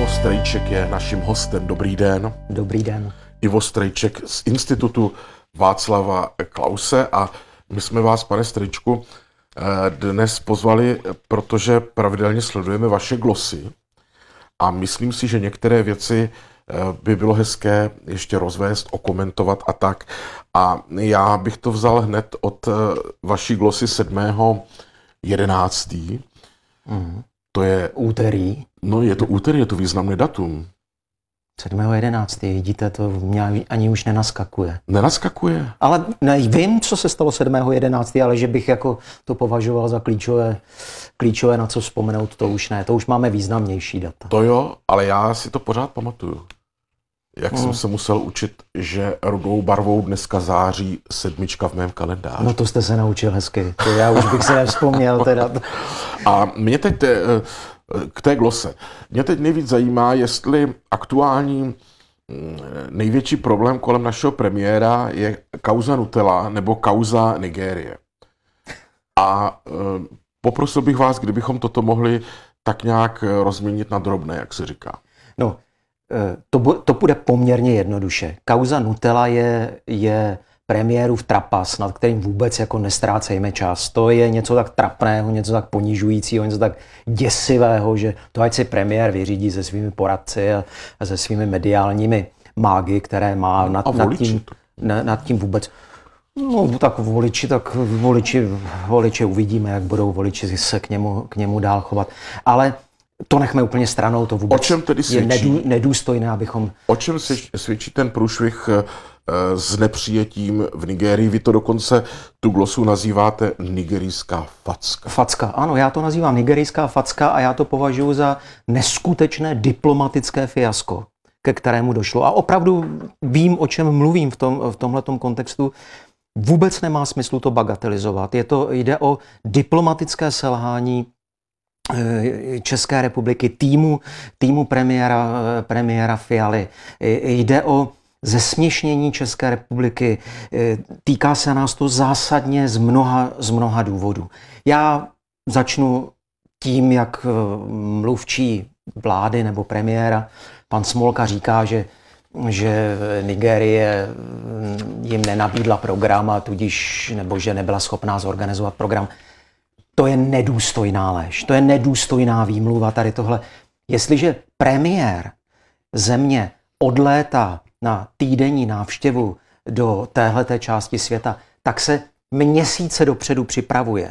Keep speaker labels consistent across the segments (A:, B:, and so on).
A: Ivo Strejček je naším hostem. Dobrý den.
B: Dobrý den.
A: Ivo Strejček z Institutu Václava Klause a my jsme vás, pane Strejčku, dnes pozvali, protože pravidelně sledujeme vaše glosy a myslím si, že některé věci by bylo hezké ještě rozvést, okomentovat a tak. A já bych to vzal hned od vaší glosy 7.11. To je
B: úterý.
A: No je to úterý, je to významné datum.
B: 7.11. Vidíte, to mě ani už nenaskakuje.
A: Nenaskakuje?
B: Ale ne, vím, co se stalo 7.11., ale že bych jako to považoval za klíčové, na co vzpomenout, to už ne. To už máme významnější data.
A: To jo, ale já si to pořád pamatuju. Jak jsem se musel učit, že rudou barvou dneska září 7 v mém kalendáři.
B: No to jste se naučil hezky. To já už bych se nevzpomněl teda.
A: A mě teď k té glose. Mě teď nejvíc zajímá, jestli aktuální největší problém kolem našeho premiéra je kauza Nutella nebo kauza Nigérie. A poprosil bych vás, kdybychom toto mohli tak nějak rozměnit na drobné, jak se říká.
B: No, to bude poměrně jednoduše. Kauza Nutella je premiérův trapas, nad kterým vůbec jako nestrácejme čas. To je něco tak trapného, něco tak ponižujícího, něco tak děsivého, že to ať si premiér vyřídí se svými poradci a se svými mediálními mágy, které má nad tím vůbec. No tak voliči uvidíme, jak budou voliči se k němu dál chovat. Ale to nechme úplně stranou, to vůbec je nedůstojné, abychom...
A: O čem svědčí ten průšvih s nepřijetím v Nigérii? Vy to dokonce tu glosu nazýváte nigerijská facka.
B: Facka, ano, já to nazývám nigerijská facka a já to považuji za neskutečné diplomatické fiasko, ke kterému došlo. A opravdu vím, o čem mluvím v tomhletom kontextu. Vůbec nemá smyslu to bagatelizovat. Jde o diplomatické selhání České republiky, týmu premiéra Fialy. Jde o zesměšnění České republiky. Týká se nás to zásadně z mnoha důvodů. Já začnu tím, jak mluvčí vlády nebo premiéra pan Smolka říká, že Nigérie jim nenabídla program a tudíž, nebo že nebyla schopná zorganizovat program. To je nedůstojná lež, to je nedůstojná výmluva tady tohle. Jestliže premiér země odlétá na týdenní návštěvu do téhleté části světa, tak se měsíce dopředu připravuje.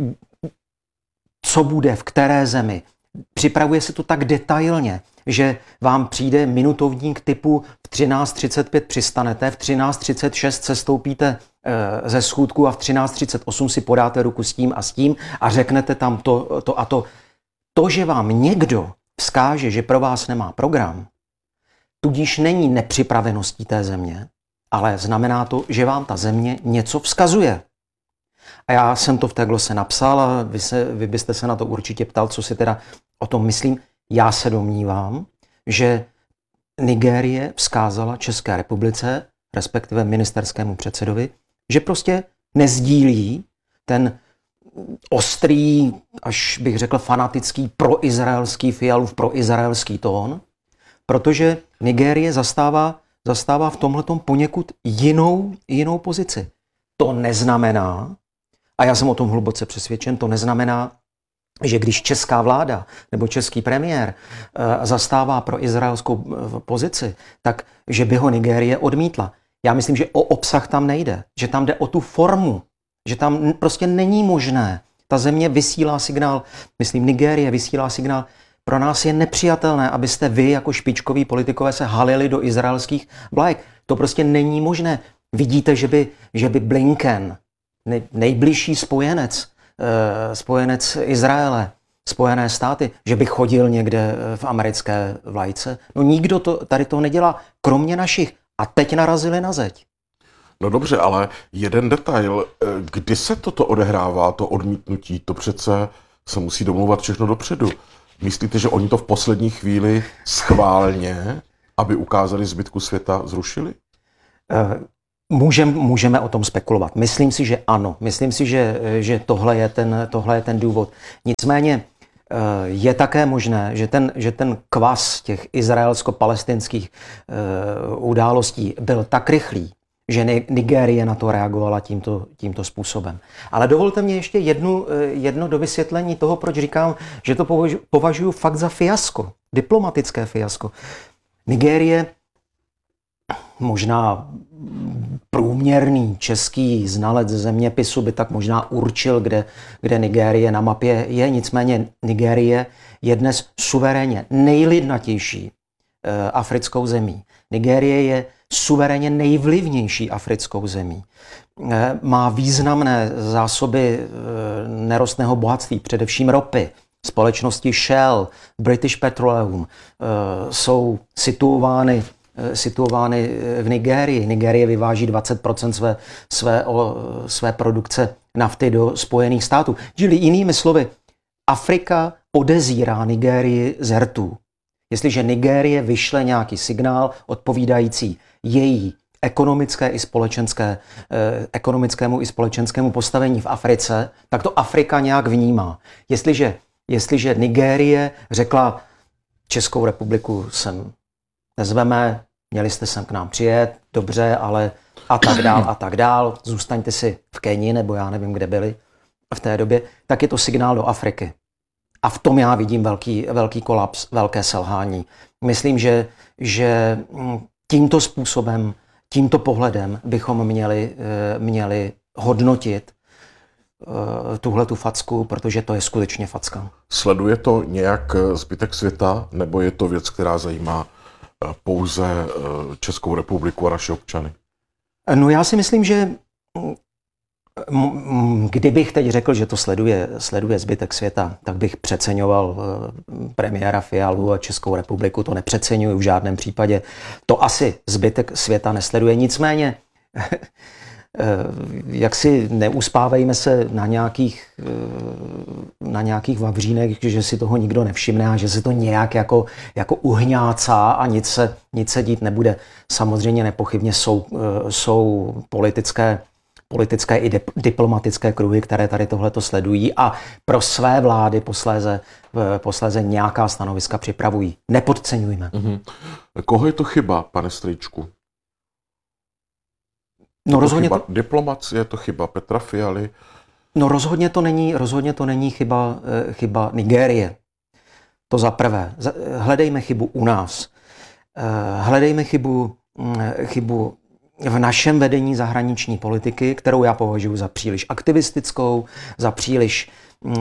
B: Co bude, v které zemi. Připravuje se to tak detailně, že vám přijde minutovník typu v 13.35 přistanete, v 13.36 se stoupíte ze schůdku a v 13.38 si podáte ruku s tím a řeknete tam to a to. To, že vám někdo vzkáže, že pro vás nemá program, tudíž není nepřipraveností té země, ale znamená to, že vám ta země něco vzkazuje. A já jsem to v té glose napsal a vy byste se na to určitě ptal, co si teda o tom myslím. Já se domnívám, že Nigérie vzkázala České republice, respektive ministerskému předsedovi, že prostě nezdílí ten ostrý, až bych řekl fanatický proizraelský Fialův proizraelský tón, protože Nigérie zastává v tomhletom poněkud jinou pozici. To neznamená, a já jsem o tom hluboce přesvědčen, to neznamená, že když česká vláda nebo český premiér zastává pro izraelskou pozici, tak že by ho Nigérie odmítla. Já myslím, že o obsah tam nejde, že tam jde o tu formu, že tam prostě není možné. Ta země vysílá signál, myslím Nigérie vysílá signál, pro nás je nepřijatelné, abyste vy jako špičkoví politikové se halili do izraelských vlajek. To prostě není možné. Vidíte, že by Blinken, nejbližší spojenec Izraele, Spojené státy, že by chodil někde v americké vlajce. No nikdo tady to nedělá, kromě našich. A teď narazili na zeď.
A: No dobře, ale jeden detail. Kdy se toto odehrává, to odmítnutí? To přece se musí domlouvat všechno dopředu. Myslíte, že oni to v poslední chvíli schválně, aby ukázali zbytku světa, zrušili?
B: Můžeme o tom spekulovat. Myslím si, že ano. Myslím si, že tohle je ten důvod. Nicméně Je také možné, že ten kvas těch izraelsko-palestinských událostí byl tak rychlý, že Nigérie na to reagovala tímto způsobem. Ale dovolte mě ještě jedno dovysvětlení toho, proč říkám, že to považuji fakt za fiasko, diplomatické fiasko. Nigérie, možná průměrný český znalec zeměpisu by tak možná určil, kde Nigérie na mapě je. Nicméně Nigérie je dnes suverénně nejlidnatější africkou zemí. Nigérie je suverénně nejvlivnější africkou zemí. Má významné zásoby nerostného bohatství, především ropy. Společnosti Shell, British Petroleum jsou situovány v Nigérii. Nigérie vyváží 20% své produkce nafty do Spojených států. Čili jinými slovy, Afrika podezírá Nigérii z rtů. Jestliže Nigérie vyšle nějaký signál odpovídající její ekonomickému i společenskému postavení v Africe, tak to Afrika nějak vnímá. Jestliže Nigérie řekla, Českou republiku sem nezveme, měli jste sem k nám přijet, dobře, ale a tak dál, zůstaňte si v Kenii, nebo já nevím, kde byli v té době, tak je to signál do Afriky. A v tom já vidím velký kolaps, velké selhání. Myslím, že tímto způsobem, tímto pohledem bychom měli hodnotit tuhletu facku, protože to je skutečně facka.
A: Sleduje to nějak zbytek světa, nebo je to věc, která zajímá pouze Českou republiku a naše občany?
B: No já si myslím, že kdybych teď řekl, že to sleduje zbytek světa, tak bych přeceňoval premiéra Fialu a Českou republiku. To nepřeceňuji v žádném případě. To asi zbytek světa nesleduje. Nicméně, jak si neuspávejme se na nějakých vavřínech, že si toho nikdo nevšimne a že se to nějak jako uhňácá a nic se dít nebude. Samozřejmě nepochybně jsou politické i diplomatické kruhy, které tady tohleto sledují a pro své vlády posléze nějaká stanoviska připravují. Nepodceňujme.
A: Mm-hmm. Koho je to chyba, pane Strýčku?
B: No rozhodně to...
A: Diplomacie, je to chyba Petra Fialy?
B: No rozhodně to není chyba Nigérie. To za prvé. Hledejme chybu u nás. Hledejme chybu v našem vedení zahraniční politiky, kterou já považuji za příliš aktivistickou, za příliš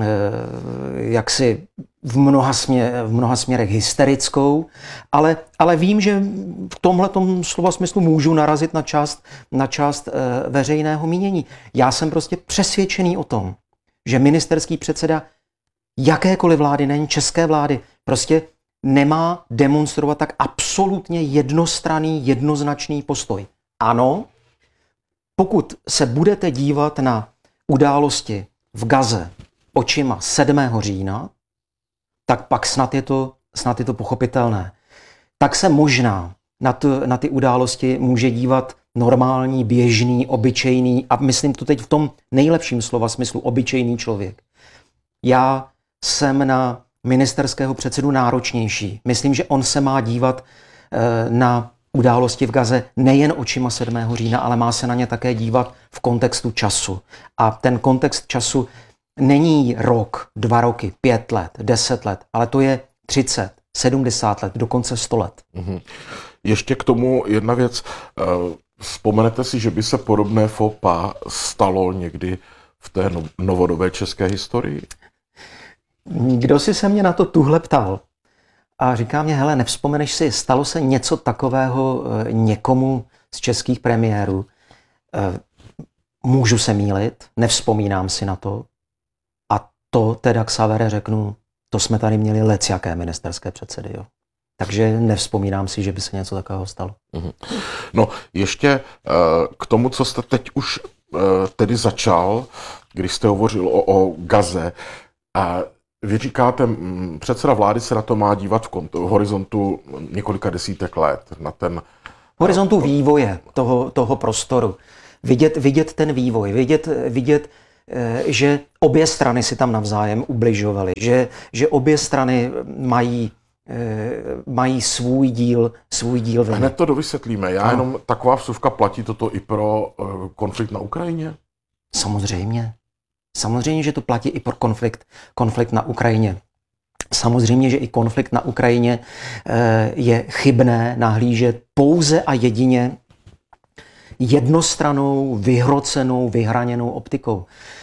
B: jaksi v mnoha směrech hysterickou, ale vím, že v tomhletom slova smyslu můžu narazit na část veřejného mínění. Já jsem prostě přesvědčený o tom, že ministerský předseda jakékoliv vlády, nejen české vlády, prostě nemá demonstrovat tak absolutně jednostranný, jednoznačný postoj. Ano, pokud se budete dívat na události v Gaze očima 7. října, tak pak snad je to pochopitelné. Tak se možná na ty události může dívat normální, běžný, obyčejný, a myslím to teď v tom nejlepším slova smyslu, obyčejný člověk. Já jsem na ministerského předsedu náročnější. Myslím, že on se má dívat na události v Gaze nejen očima 7. října, ale má se na ně také dívat v kontextu času. A ten kontext času není rok, 2 roky, 5 let, 10 let, ale to je 30, 70 let, dokonce 100 let. Mm-hmm.
A: Ještě k tomu jedna věc. Vzpomenete si, že by se podobné faux pas stalo někdy v té novodobé české historii?
B: Kdo si se mě na to tuhle ptal a říká mě, hele, nevzpomeneš si, stalo se něco takového někomu z českých premiérů? Můžu se mýlit, nevzpomínám si na to. A to teda Xavere řeknu, to jsme tady měli lecjaké ministerské předsedy, jo. Takže nevzpomínám si, že by se něco takového stalo.
A: No, ještě k tomu, co jste teď už tedy začal, když jste hovořil o Gaze. Vy říkáte, předseda vlády se na to má dívat v horizontu několika desítek let. Na ten
B: horizontu vývoje toho prostoru. Vidět ten vývoj, vidět že obě strany si tam navzájem ubližovaly, že obě strany mají svůj díl viny.
A: Hned to dovysvětlíme. Jenom taková vsuvka, platí toto i pro konflikt na Ukrajině?
B: Samozřejmě. Samozřejmě, že to platí i pro konflikt na Ukrajině. Samozřejmě, že i konflikt na Ukrajině je chybné nahlížet pouze a jedině jednostrannou, vyhrocenou, vyhraněnou optikou.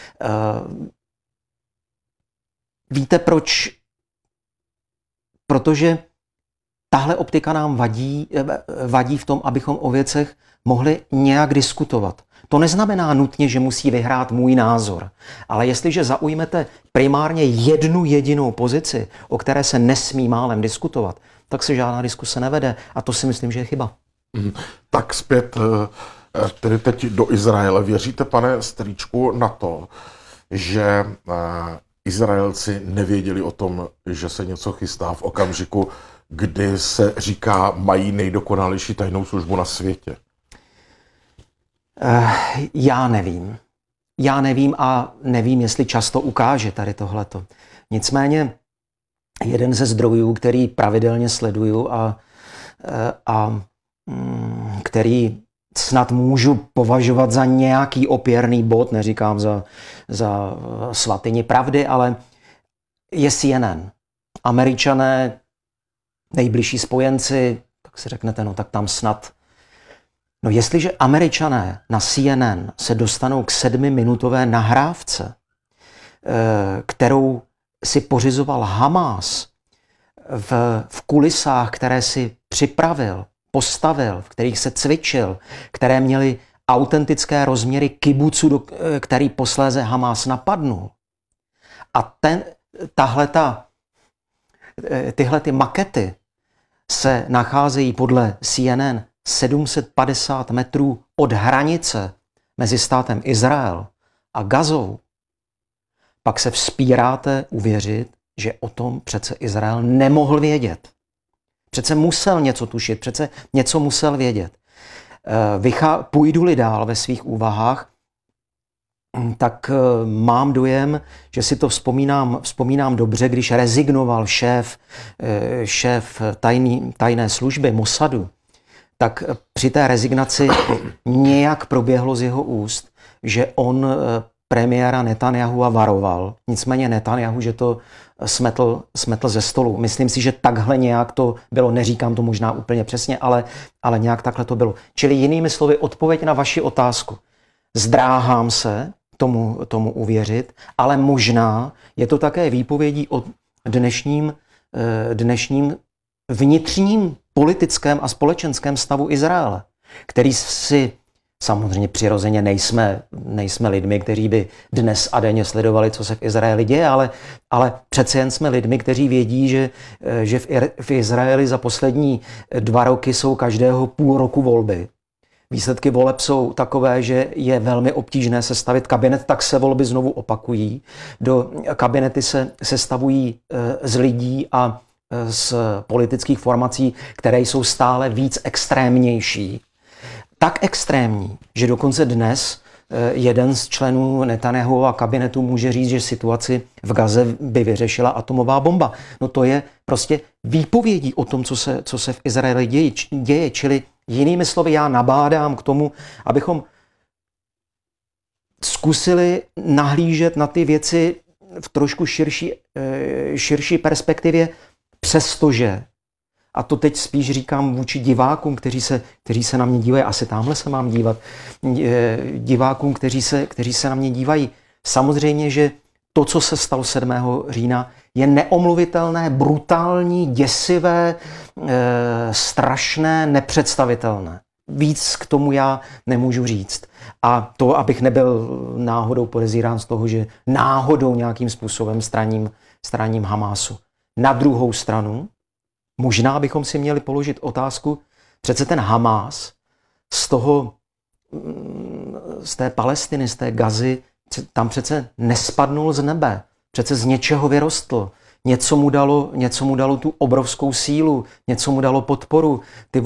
B: Víte proč? Protože tahle optika nám vadí v tom, abychom o věcech mohli nějak diskutovat. To neznamená nutně, že musí vyhrát můj názor, ale jestliže zaujmete primárně jednu jedinou pozici, o které se nesmí málem diskutovat, tak se žádná diskuse nevede a to si myslím, že je chyba.
A: Tak zpět tedy teď do Izraele. Věříte, pane Strýčku, na to, že Izraelci nevěděli o tom, že se něco chystá v okamžiku, kdy se říká, mají nejdokonalejší tajnou službu na světě?
B: Já nevím. Já nevím a nevím, jestli často ukáže tady tohleto. Nicméně jeden ze zdrojů, který pravidelně sleduju a který snad můžu považovat za nějaký opěrný bod, neříkám za svatyni pravdy, ale je CNN. Američané, nejbližší spojenci, tak si řeknete, no tak tam snad. No jestliže Američané na CNN se dostanou k 7minutové nahrávce, kterou si pořizoval Hamás v kulisách, které si připravil, postavil, v kterých se cvičil, které měly autentické rozměry kibucu, který posléze Hamás napadnul. A tyhle ty makety se nacházejí podle CNN 750 metrů od hranice mezi státem Izrael a Gazou, pak se vzpíráte uvěřit, že o tom přece Izrael nemohl vědět. Přece musel něco tušit, přece něco musel vědět. Půjdu-li dál ve svých úvahách, tak mám dojem, že si to vzpomínám dobře, když rezignoval šéf tajné služby Mossadu, tak při té rezignaci nějak proběhlo z jeho úst, že on premiéra Netanyahua varoval. Nicméně Netanyahu, že to smetl ze stolu. Myslím si, že takhle nějak to bylo, neříkám to možná úplně přesně, ale nějak takhle to bylo. Čili jinými slovy, odpověď na vaši otázku. Zdráhám se tomu uvěřit, ale možná je to také výpovědí o dnešním vnitřním politickém a společenském stavu Izraele, který si samozřejmě přirozeně nejsme lidmi, kteří by dnes a denně sledovali, co se v Izraeli děje, ale přece jen jsme lidmi, kteří vědí, že v Izraeli za poslední 2 roky jsou každého půl roku volby. Výsledky voleb jsou takové, že je velmi obtížné sestavit kabinet, tak se volby znovu opakují. Do kabinety se sestavují z lidí a z politických formací, které jsou stále víc extrémnější. Tak extrémní, že dokonce dnes jeden z členů Netanyahuova kabinetu může říct, že situaci v Gaze by vyřešila atomová bomba. No to je prostě výpovědí o tom, co se v Izraeli děje. Čili jinými slovy, já nabádám k tomu, abychom zkusili nahlížet na ty věci v trošku širší perspektivě, přestože, a to teď spíš říkám vůči divákům, kteří se na mě dívají, asi tamhle se mám dívat, divákům, kteří se na mě dívají. Samozřejmě, že to, co se stalo 7. října, je neomluvitelné, brutální, děsivé, strašné, nepředstavitelné. Víc k tomu já nemůžu říct. A to, abych nebyl náhodou podezírán z toho, že náhodou nějakým způsobem straním Hamásu. Na druhou stranu, možná bychom si měli položit otázku, přece ten Hamás z té Palestiny, z té Gazy, tam přece nespadnul z nebe, přece z něčeho vyrostl. Něco mu dalo tu obrovskou sílu, něco mu dalo podporu. Ty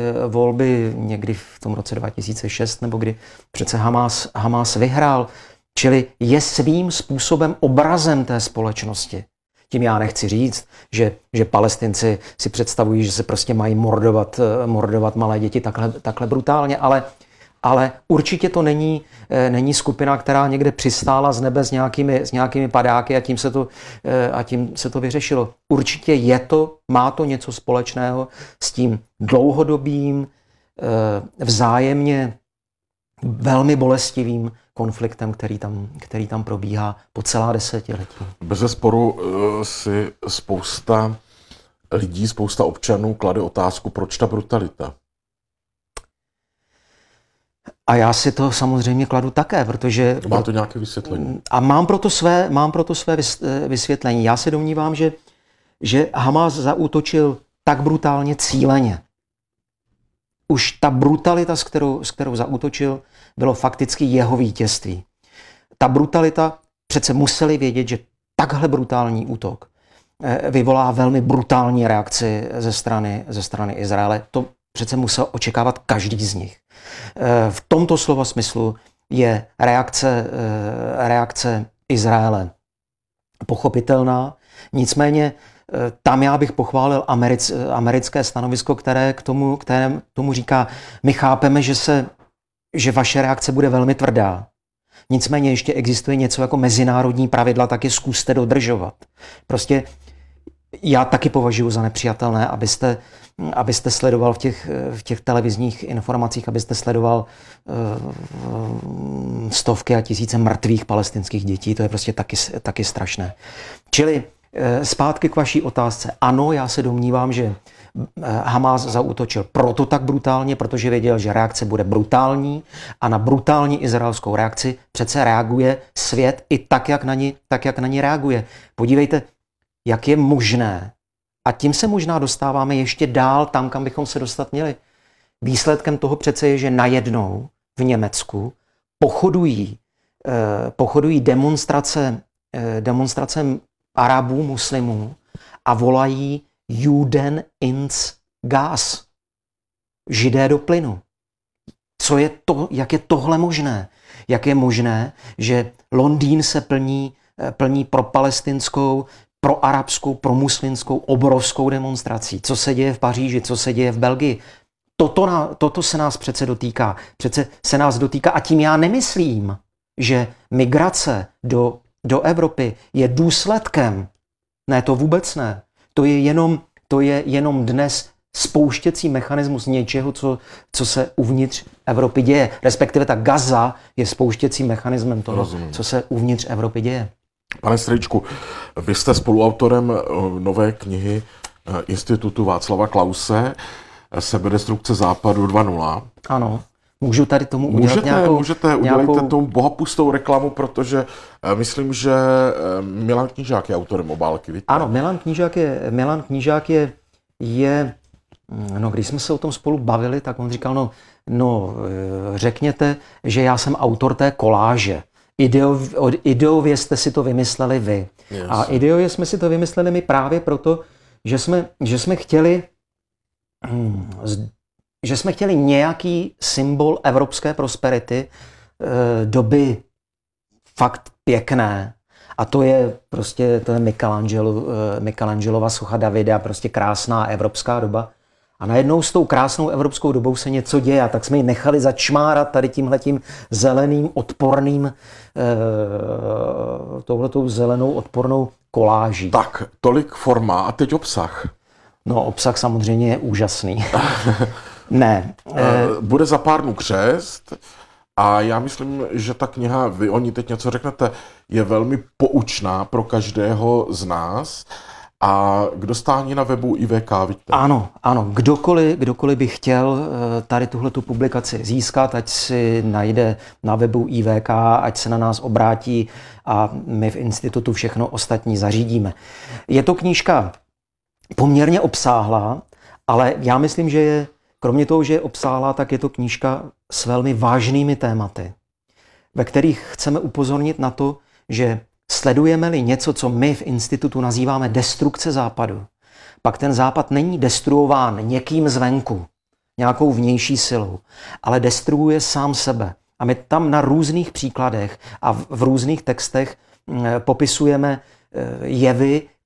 B: volby někdy v tom roce 2006, nebo kdy přece Hamás vyhrál. Čili je svým způsobem obrazem té společnosti. Tím já nechci říct, že Palestinci si představují, že se prostě mají mordovat malé děti takhle brutálně, ale určitě to není skupina, která někde přistála z nebe s nějakými padáky a tím se to vyřešilo. Určitě má to něco společného s tím dlouhodobým, vzájemně velmi bolestivým konfliktem, který tam probíhá po celá desetiletí.
A: Bezesporu si spousta lidí, spousta občanů klade otázku, proč ta brutalita?
B: A já si to samozřejmě kladu také, protože...
A: Má to nějaké vysvětlení?
B: A mám proto své vysvětlení. Já se domnívám, že Hamas zaútočil tak brutálně cíleně. Už ta brutalita, s kterou zaútočil, bylo fakticky jeho vítězství. Ta brutalita, přece museli vědět, že takhle brutální útok vyvolá velmi brutální reakci ze strany Izraele. To přece musel očekávat každý z nich. V tomto slova smyslu je reakce Izraele pochopitelná, nicméně tam já bych pochválil americké stanovisko, které k tomu říká, my chápeme, že vaše reakce bude velmi tvrdá. Nicméně ještě existuje něco jako mezinárodní pravidla, tak je zkuste dodržovat. Prostě já taky považuji za nepřijatelné, abyste sledoval v těch televizních informacích, abyste sledoval stovky a tisíce mrtvých palestinských dětí. To je prostě taky strašné. Čili zpátky k vaší otázce. Ano, já se domnívám, že Hamas zaútočil proto tak brutálně, protože věděl, že reakce bude brutální a na brutální izraelskou reakci přece reaguje svět i tak, jak na ní reaguje. Podívejte, jak je možné, a tím se možná dostáváme ještě dál tam, kam bychom se dostat měli. Výsledkem toho přece je, že najednou v Německu pochodují demonstrace Arabů, muslimů a volají Juden ins Gas. Židé do plynu. Jak je tohle možné? Jak je možné, že Londýn se plní pro palestinskou, pro arabskou, pro muslimskou obrovskou demonstrací? Co se děje v Paříži, co se děje v Belgii? Toto se nás přece dotýká. Přece se nás dotýká a tím já nemyslím, že migrace do Evropy je důsledkem. Ne, to vůbec ne. To je jenom dnes spouštěcí mechanismus něčeho, co se uvnitř Evropy děje. Respektive ta Gaza je spouštěcím mechanismem toho, co se uvnitř Evropy děje.
A: Pane Strýčku, vy jste spoluautorem nové knihy Institutu Václava Klause Sebedestrukce Západu 2.0.
B: Ano. Můžu tady tomu udělat nějakou...
A: Udělejte tomu bohapustou reklamu, protože myslím, že Milan Knížák je autorem obálky. Víte?
B: Ano, Milan Knížák je... No, když jsme se o tom spolu bavili, tak on říkal, řekněte, že já jsem autor té koláže. Ideově jste si to vymysleli vy. Yes. A ideově jsme si to vymysleli my právě proto, že jsme chtěli nějaký symbol evropské prosperity, doby fakt pěkné. A to je Michelangelova socha Davida, prostě krásná evropská doba. A najednou s tou krásnou evropskou dobou se něco děje. A tak jsme ji nechali začmárat tady tímhletím zeleným, odporným, touhletou zelenou, odpornou koláží.
A: Tak, tolik forma a teď obsah.
B: No, obsah samozřejmě je úžasný. Ne.
A: Bude za pár dnů křest a já myslím, že ta kniha, vy o ní teď něco řeknete, je velmi poučná pro každého z nás. A kdo stání na webu IVK, víte?
B: Ano. Kdokoliv by chtěl tady tuhletu publikaci získat, ať si najde na webu IVK, ať se na nás obrátí a my v institutu všechno ostatní zařídíme. Je to knížka poměrně obsáhlá, ale já myslím, že je, kromě toho, že je obsáhlá, tak je to knížka s velmi vážnými tématy, ve kterých chceme upozornit na to, že sledujeme-li něco, co my v institutu nazýváme destrukce západu, pak ten západ není destruován někým zvenku, nějakou vnější silou, ale destruuje sám sebe. A my tam na různých příkladech a v různých textech popisujeme jevy,